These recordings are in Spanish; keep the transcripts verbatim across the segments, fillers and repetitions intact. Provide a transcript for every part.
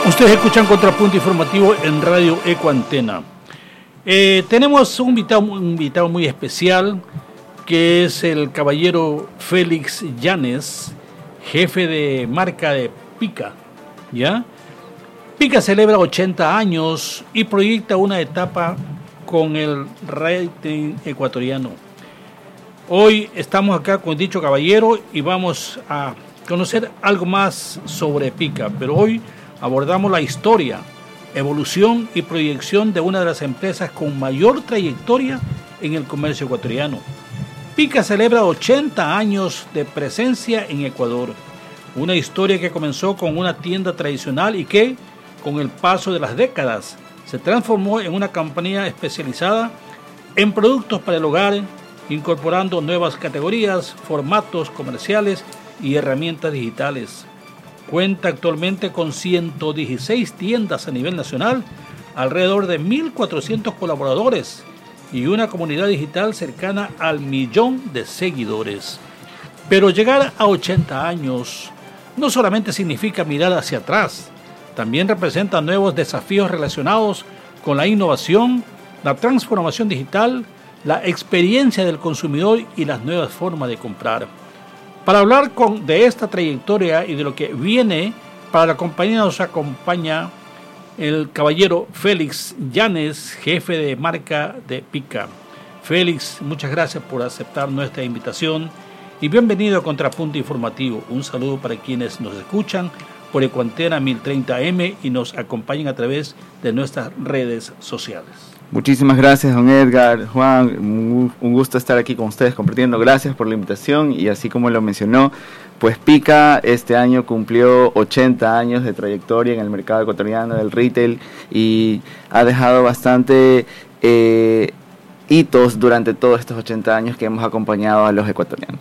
Ustedes escuchan Contrapunto Informativo en Radio Ecoantena. Eh, tenemos un invitado, un invitado muy especial, que es el caballero Félix Llanes, jefe de marca de Pica, ¿ya? Pica celebra ochenta años y proyecta una etapa con el rating ecuatoriano. Hoy estamos acá con dicho caballero y vamos a conocer algo más sobre Pica, pero hoy abordamos la historia, evolución y proyección de una de las empresas con mayor trayectoria en el comercio ecuatoriano. Pica celebra ochenta años de presencia en Ecuador, una historia que comenzó con una tienda tradicional y que, con el paso de las décadas, se transformó en una compañía especializada en productos para el hogar, incorporando nuevas categorías, formatos comerciales y herramientas digitales. Cuenta actualmente con ciento dieciséis tiendas a nivel nacional, alrededor de mil cuatrocientos colaboradores y una comunidad digital cercana al millón de seguidores. Pero llegar a ochenta años no solamente significa mirar hacia atrás, también representa nuevos desafíos relacionados con la innovación, la transformación digital, la experiencia del consumidor y las nuevas formas de comprar. Para hablar con, de esta trayectoria y de lo que viene para la compañía, nos acompaña el caballero Félix Llanes, jefe de marca de Pica. Félix, muchas gracias por aceptar nuestra invitación y bienvenido a Contrapunto Informativo. Un saludo para quienes nos escuchan por Ecoantena mil treinta eme y nos acompañan a través de nuestras redes sociales. Muchísimas gracias, don Edgar, Juan, un gusto estar aquí con ustedes compartiendo. Gracias por la invitación y así como lo mencionó, pues Pica este año cumplió ochenta años de trayectoria en el mercado ecuatoriano del retail y ha dejado bastante eh, hitos durante todos estos ochenta años que hemos acompañado a los ecuatorianos.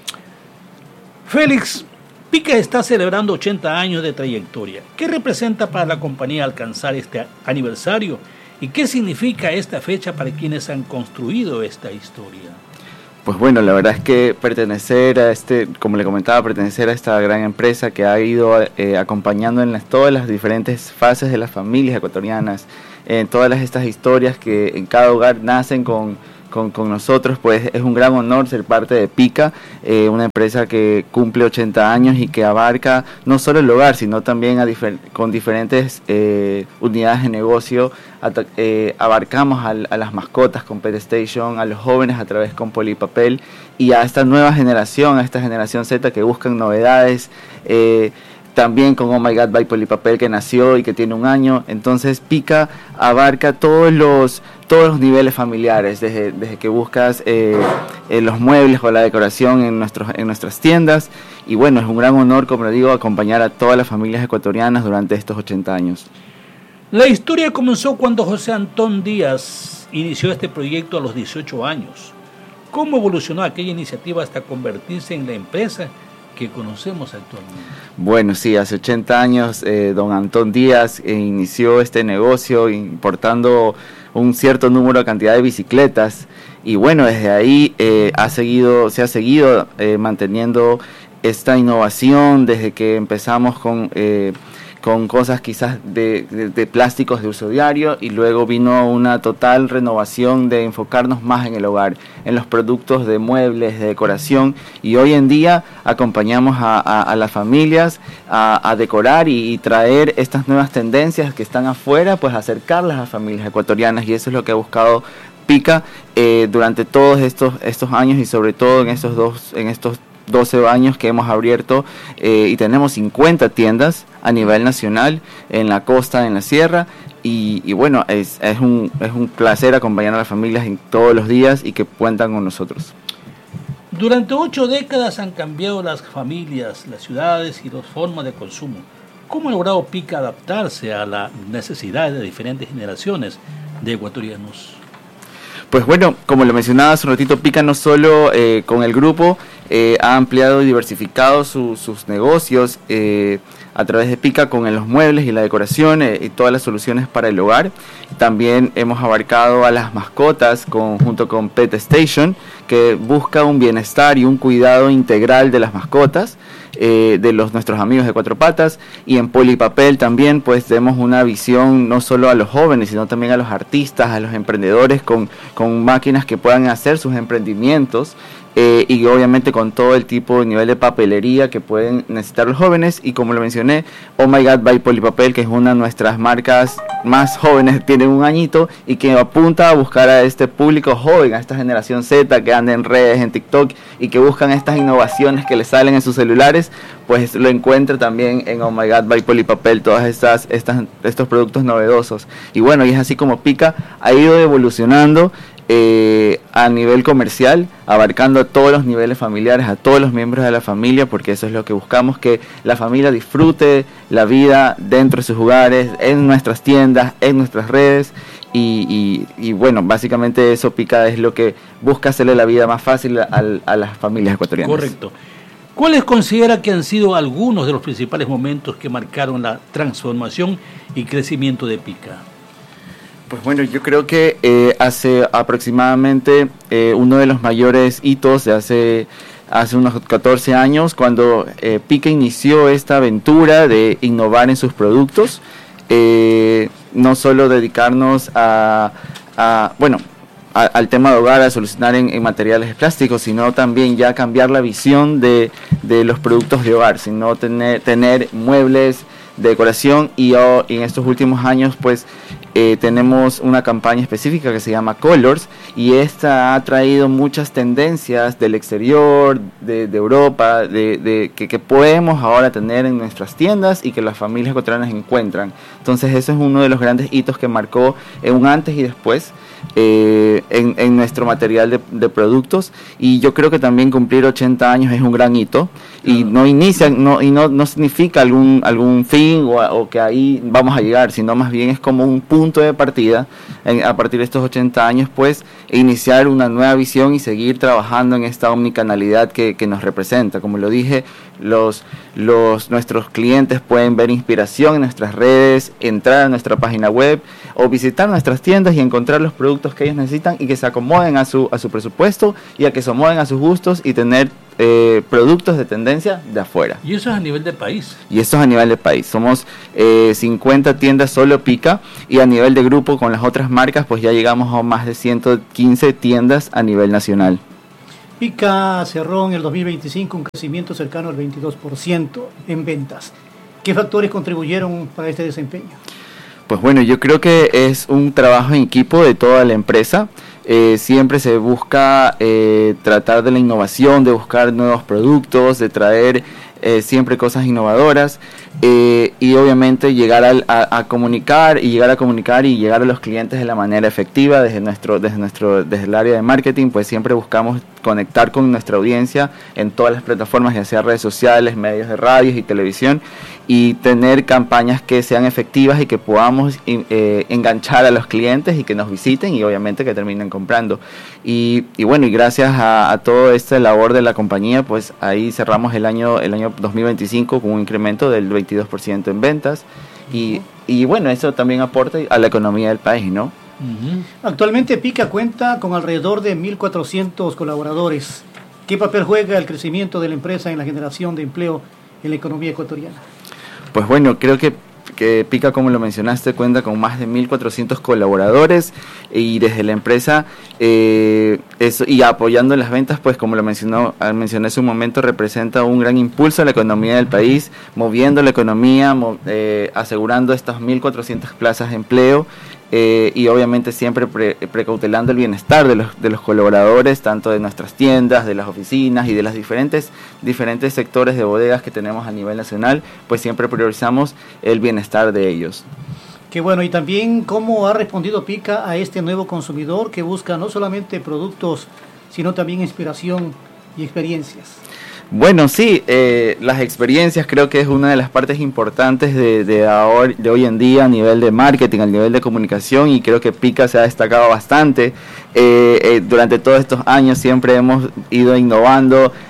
Félix, Pica está celebrando ochenta años de trayectoria. ¿Qué representa para la compañía alcanzar este aniversario? ¿Y qué significa esta fecha para quienes han construido esta historia? Pues bueno, la verdad es que pertenecer a este, como le comentaba, pertenecer a esta gran empresa que ha ido eh, acompañando en las, todas las diferentes fases de las familias ecuatorianas, en todas las, estas historias que en cada hogar nacen con, con, con nosotros, pues es un gran honor ser parte de Pica, eh, una empresa que cumple ochenta años y que abarca no solo el hogar, sino también a difer- con diferentes eh, unidades de negocio. Eh, abarcamos al, a las mascotas con Pet Station, a los jóvenes a través con Polipapel y a esta nueva generación, a esta generación Z que buscan novedades, eh, también con Oh My God by Polipapel que nació y que tiene un año. Entonces Pica abarca todos los todos los niveles familiares, desde, desde que buscas eh, eh, los muebles o la decoración en, nuestros, en nuestras tiendas. Y bueno, es un gran honor, como le digo, acompañar a todas las familias ecuatorianas durante estos ochenta años. La historia comenzó cuando José Antón Díaz inició este proyecto a los dieciocho años. ¿Cómo evolucionó aquella iniciativa hasta convertirse en la empresa que conocemos actualmente? Bueno, sí, hace ochenta años eh, don Antón Díaz eh, inició este negocio importando un cierto número de cantidad de bicicletas y bueno, desde ahí eh, ha seguido, se ha seguido eh, manteniendo esta innovación desde que empezamos con... Eh, con cosas quizás de, de, de plásticos de uso diario y luego vino una total renovación de enfocarnos más en el hogar, en los productos de muebles, de decoración y hoy en día acompañamos a, a, a las familias a, a decorar y, y traer estas nuevas tendencias que están afuera, pues acercarlas a familias ecuatorianas y eso es lo que ha buscado Pica eh, durante todos estos, estos años y sobre todo en estos dos, en estos doce años que hemos abierto eh, y tenemos cincuenta tiendas a nivel nacional en la costa, en la sierra y, y bueno, es, es, un, es un placer acompañar a las familias en todos los días y que cuentan con nosotros. Durante ocho décadas han cambiado las familias, las ciudades y las formas de consumo. ¿Cómo ha logrado Pica adaptarse a las necesidades de diferentes generaciones de ecuatorianos? Pues bueno, como lo mencionaba hace un ratito, Pica no solo eh, con el grupo eh, ha ampliado y diversificado su, sus negocios eh, a través de Pica con los muebles y la decoración eh, y todas las soluciones para el hogar. También hemos abarcado a las mascotas con, junto con Pet Station, que busca un bienestar y un cuidado integral de las mascotas, eh, de los nuestros amigos de Cuatro Patas. Y en Polipapel también pues demos una visión no solo a los jóvenes, sino también a los artistas, a los emprendedores con, con máquinas que puedan hacer sus emprendimientos. Eh, y obviamente con todo el tipo de nivel de papelería que pueden necesitar los jóvenes. Y como lo mencioné, Oh My God by Polipapel, que es una de nuestras marcas más jóvenes, tiene un añito y que apunta a buscar a este público joven, a esta generación Z que anda en redes, en TikTok y que buscan estas innovaciones que les salen en sus celulares, pues lo encuentra también en Oh My God by Polipapel, todas estas, estas estos productos novedosos. Y bueno, y es así como Pica ha ido evolucionando Eh, a nivel comercial, abarcando a todos los niveles familiares, a todos los miembros de la familia, porque eso es lo que buscamos, que la familia disfrute la vida dentro de sus hogares, en nuestras tiendas, en nuestras redes, y, y, y bueno, básicamente eso Pica es lo que busca hacerle la vida más fácil a, a las familias ecuatorianas. Correcto. ¿Cuáles considera que han sido algunos de los principales momentos que marcaron la transformación y crecimiento de Pica? Pues bueno, yo creo que eh, hace aproximadamente eh, uno de los mayores hitos de hace, hace unos catorce años, cuando eh, Pica inició esta aventura de innovar en sus productos, eh, no solo dedicarnos a, a bueno, a, al tema de hogar, a solucionar en, en materiales plásticos, sino también ya cambiar la visión de, de los productos de hogar, sino tener, tener muebles de decoración. Y, oh, y en estos últimos años pues eh, tenemos una campaña específica que se llama Colors, y esta ha traído muchas tendencias del exterior, de, de Europa, de, de que, que podemos ahora tener en nuestras tiendas y que las familias ecuatorianas encuentran. Entonces eso es uno de los grandes hitos que marcó en un antes y después eh, en, en nuestro material de, de productos. Y yo creo que también cumplir ochenta años es un gran hito, y no inicia, no, y no, no significa algún, algún fin o, o que ahí vamos a llegar, sino más bien es como un punto de partida en, a partir de estos ochenta años, pues iniciar una nueva visión y seguir trabajando en esta omnicanalidad que, que nos representa. Como lo dije, los, los nuestros clientes pueden ver inspiración en nuestras redes, entrar a nuestra página web o visitar nuestras tiendas y encontrar los productos que ellos necesitan y que se acomoden a su, a su presupuesto y a que se acomoden a sus gustos, y tener eh, productos de tendencia de afuera. Y eso es a nivel de país. Y esto es a nivel de país. Somos eh, cincuenta tiendas solo Pica, y a nivel de grupo con las otras marcas pues ya llegamos a más de ciento quince tiendas a nivel nacional. Pica cerró en el dos mil veinticinco un crecimiento cercano al veintidós por ciento en ventas. ¿Qué factores contribuyeron para este desempeño? Pues bueno, yo creo que es un trabajo en equipo de toda la empresa. Eh, siempre se busca eh, tratar de la innovación, de buscar nuevos productos, de traer eh, siempre cosas innovadoras, eh, y obviamente llegar al, a, a comunicar y llegar a comunicar y llegar a los clientes de la manera efectiva desde nuestro, desde nuestro, desde el área de marketing. Pues siempre buscamos conectar con nuestra audiencia en todas las plataformas, ya sea redes sociales, medios de radio y televisión, y tener campañas que sean efectivas y que podamos eh, enganchar a los clientes y que nos visiten y obviamente que terminen comprando. Y, y bueno, y gracias a, a toda esta labor de la compañía, pues ahí cerramos el año el año dos mil veinticinco con un incremento del veintidós por ciento en ventas, y, y bueno, eso también aporta a la economía del país, ¿no? Uh-huh. Actualmente Pica cuenta con alrededor de mil cuatrocientos colaboradores. ¿Qué papel juega el crecimiento de la empresa en la generación de empleo en la economía ecuatoriana? Pues bueno, creo que, que Pica, como lo mencionaste, cuenta con más de mil cuatrocientos colaboradores, y desde la empresa eh, eso, y apoyando las ventas, pues como lo mencionó, mencioné hace un momento, representa un gran impulso a la economía del país, moviendo la economía, mo, eh, asegurando estas mil cuatrocientas plazas de empleo. Eh, y obviamente siempre pre, precautelando el bienestar de los, de los colaboradores, tanto de nuestras tiendas, de las oficinas y de los diferentes, diferentes sectores de bodegas que tenemos a nivel nacional, pues siempre priorizamos el bienestar de ellos. Qué bueno. Y también cómo ha respondido Pica a este nuevo consumidor que busca no solamente productos, sino también inspiración y experiencias. Bueno, sí, eh, las experiencias creo que es una de las partes importantes de, de, ahora, de hoy en día a nivel de marketing, a nivel de comunicación, y creo que Pica se ha destacado bastante. Eh, eh, durante todos estos años siempre hemos ido innovando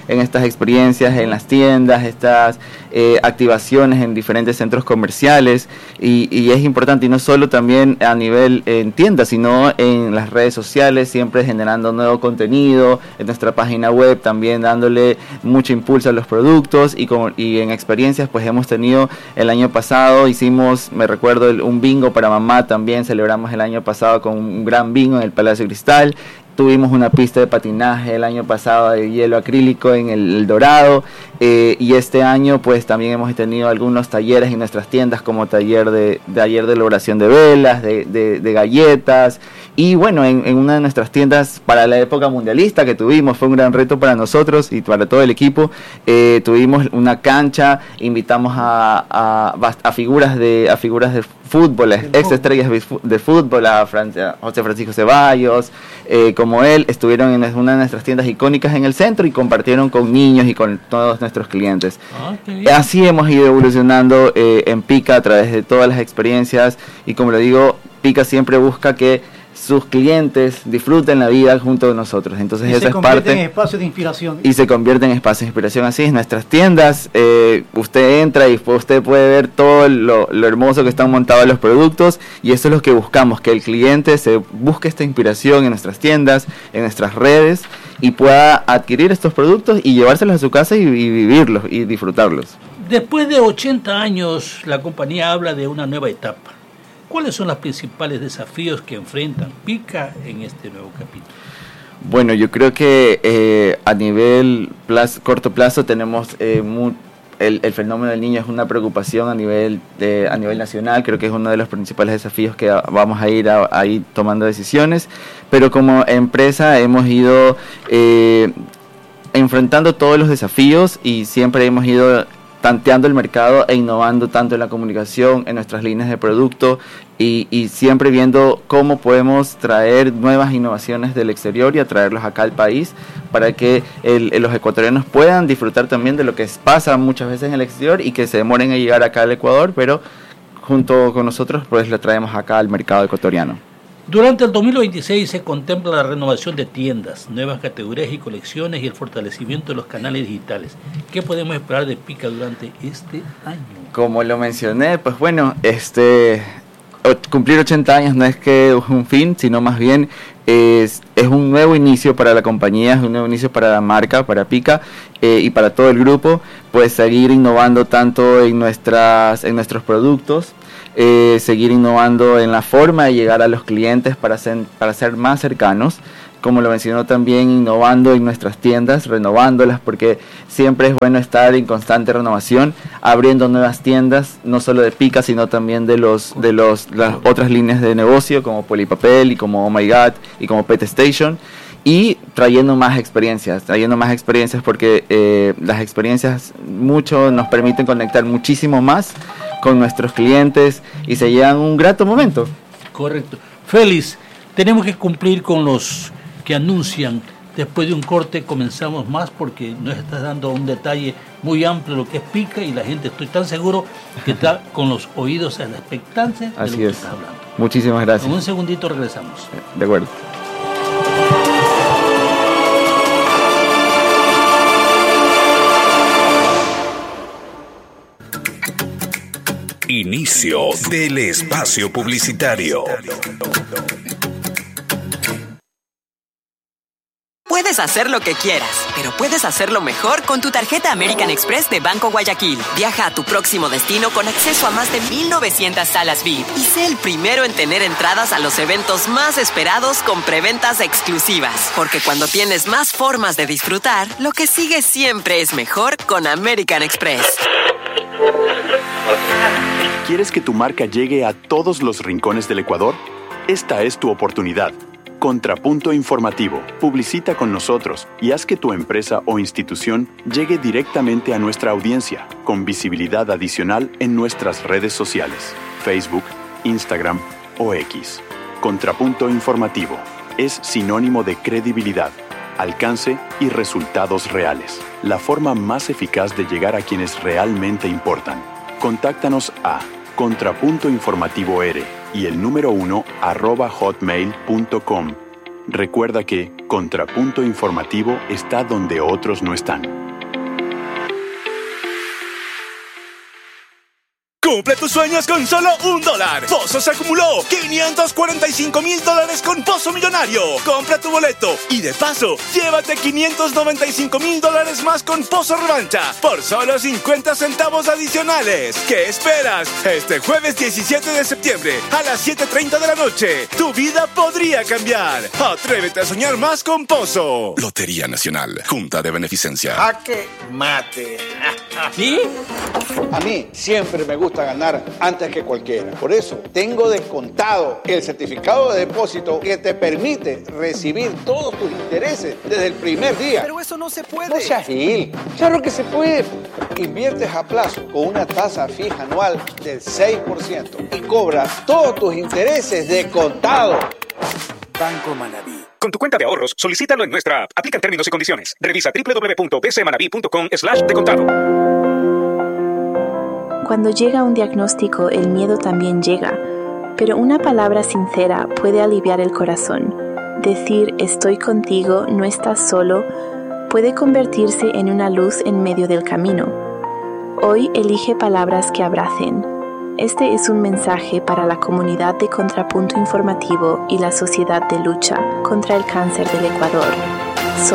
en estas experiencias en las tiendas, estas eh, activaciones en diferentes centros comerciales, y, y es importante, y no solo también a nivel en tiendas, sino en las redes sociales, siempre generando nuevo contenido, en nuestra página web también dándole mucho impulso a los productos, y, con, y en experiencias pues hemos tenido el año pasado, hicimos, me recuerdo, el, un bingo para mamá también, celebramos el año pasado con un gran bingo en el Palacio Cristal. Tuvimos una pista de patinaje el año pasado de hielo acrílico en el, el Dorado, eh, y este año pues también hemos tenido algunos talleres en nuestras tiendas, como taller de, de taller de elaboración de velas, de, de, de galletas, y bueno, en, en una de nuestras tiendas para la época mundialista que tuvimos, fue un gran reto para nosotros y para todo el equipo, eh, tuvimos una cancha, invitamos a, a, a figuras de a figuras de fútbol, ex estrellas de fútbol, a Francia, José Francisco Ceballos, eh, como él, estuvieron en una de nuestras tiendas icónicas en el centro y compartieron con niños y con todos nuestros clientes. Oh, así hemos ido evolucionando eh, en Pika a través de todas las experiencias, y como lo digo, Pika siempre busca que sus clientes disfruten la vida junto con nosotros. Entonces, y esa se es convierte parte en espacio de inspiración. Y se convierte en espacio de inspiración. Así es, nuestras tiendas, eh, usted entra y usted puede ver todo lo, lo hermoso que están montados los productos, y eso es lo que buscamos, que el cliente se busque esta inspiración en nuestras tiendas, en nuestras redes, y pueda adquirir estos productos y llevárselos a su casa y, y vivirlos y disfrutarlos. Después de ochenta años, la compañía habla de una nueva etapa. ¿Cuáles son los principales desafíos que enfrentan Pika en este nuevo capítulo? Bueno, yo creo que eh, a nivel plazo, corto plazo tenemos eh, muy, el, el fenómeno del niño es una preocupación a nivel de, a nivel nacional. Creo que es uno de los principales desafíos que vamos a ir a, a ir tomando decisiones, pero como empresa hemos ido eh, enfrentando todos los desafíos, y siempre hemos ido tanteando el mercado e innovando tanto en la comunicación, en nuestras líneas de producto, y, y siempre viendo cómo podemos traer nuevas innovaciones del exterior y atraerlos acá al país, para que el, el, los ecuatorianos puedan disfrutar también de lo que pasa muchas veces en el exterior y que se demoren en llegar acá al Ecuador, pero junto con nosotros pues lo traemos acá al mercado ecuatoriano. Durante el dos mil veintiséis se contempla la renovación de tiendas, nuevas categorías y colecciones, y el fortalecimiento de los canales digitales. ¿Qué podemos esperar de Pika durante este año? Como lo mencioné, pues bueno, este cumplir ochenta años no es que es un fin, sino más bien es, es un nuevo inicio para la compañía, es un nuevo inicio para la marca, para Pika, eh, y para todo el grupo, pues seguir innovando tanto en nuestras en nuestros productos, Eh, seguir innovando en la forma de llegar a los clientes para ser, para ser más cercanos, como lo mencionó también, innovando en nuestras tiendas, renovándolas, porque siempre es bueno estar en constante renovación, abriendo nuevas tiendas, no solo de Pika, sino también de los de los las otras líneas de negocio, como Polipapel y como Oh My God y como Pet Station, y trayendo más experiencias, trayendo más experiencias porque eh, las experiencias mucho nos permiten conectar muchísimo más con nuestros clientes y se llevan un grato momento. Correcto. Félix, tenemos que cumplir con los que anuncian. Después de un corte comenzamos más, porque nos estás dando un detalle muy amplio de lo que es Pika, y la gente, estoy tan seguro que está con los oídos a la expectancia de Así lo que es. estás hablando. Muchísimas gracias. En un segundito regresamos. De acuerdo. Inicio del espacio publicitario. Puedes hacer lo que quieras, pero puedes hacerlo mejor con tu tarjeta American Express de Banco Guayaquil. Viaja a tu próximo destino con acceso a más de mil novecientas salas V I P y sé el primero en tener entradas a los eventos más esperados con preventas exclusivas. Porque cuando tienes más formas de disfrutar, lo que sigue siempre es mejor con American Express. ¿Quieres que tu marca llegue a todos los rincones del Ecuador? Esta es tu oportunidad. Contrapunto Informativo. Publicita con nosotros y haz que tu empresa o institución llegue directamente a nuestra audiencia, con visibilidad adicional en nuestras redes sociales, Facebook, Instagram o X. Contrapunto Informativo es sinónimo de credibilidad, alcance y resultados reales. La forma más eficaz de llegar a quienes realmente importan. Contáctanos a contrapunto informativo r y el número uno arroba hotmail punto com. Recuerda que Contrapunto Informativo está donde otros no están. Cumple tus sueños con solo un dólar. Pozos acumuló quinientos cuarenta y cinco mil dólares con Pozo Millonario. Compra tu boleto y de paso, llévate quinientos noventa y cinco mil dólares más con Pozo Revancha por solo cincuenta centavos adicionales. ¿Qué esperas? Este jueves diecisiete de septiembre a las siete treinta de la noche, tu vida podría cambiar. Atrévete a soñar más con Pozo. Lotería Nacional, Junta de Beneficencia. Jaque mate. ¿Sí? A mí siempre me gusta ganar antes que cualquiera. Por eso tengo descontado el certificado de depósito que te permite recibir todos tus intereses desde el primer día. Pero eso no se puede. No seas gil. Claro que se puede. Inviertes a plazo con una tasa fija anual del seis por ciento y cobras todos tus intereses de contado. Banco Manabí. Con tu cuenta de ahorros, solicítalo en nuestra app. Aplican términos y condiciones. Revisa doble u doble u doble u punto b c manabi punto com slash de contado. Cuando llega un diagnóstico, el miedo también llega, pero una palabra sincera puede aliviar el corazón. Decir estoy contigo, no estás solo, puede convertirse en una luz en medio del camino. Hoy elige palabras que abracen. Este es un mensaje para la comunidad de Contrapunto Informativo y la Sociedad de Lucha contra el Cáncer del Ecuador. Soy